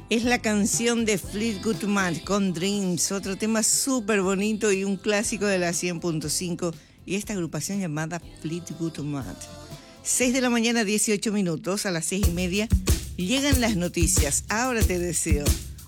Es la canción de Fleetwood Mac con Dreams, otro tema súper bonito y un clásico de la 100.5 y esta agrupación llamada Fleetwood Mac. 6 de la mañana, 18 minutos, a las 6:30 llegan las noticias. Ahora te deseo